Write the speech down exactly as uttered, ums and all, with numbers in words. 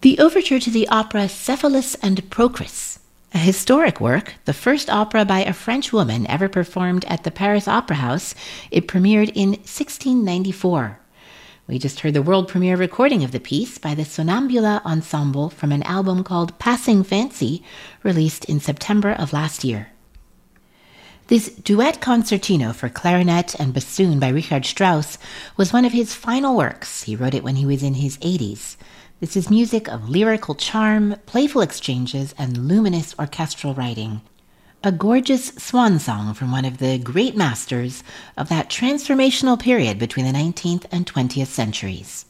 The overture to the opera Cephalus and Procris, a historic work, the first opera by a French woman ever performed at the Paris Opera House. It premiered in sixteen ninety-four. We just heard the world premiere recording of the piece by the Sonambula Ensemble from an album called Passing Fancy, released in September of last year. This duet concertino for clarinet and bassoon by Richard Strauss was one of his final works. He wrote it when he was in his eighties. This is music of lyrical charm, playful exchanges, and luminous orchestral writing. A gorgeous swan song from one of the great masters of that transformational period between the nineteenth and twentieth centuries.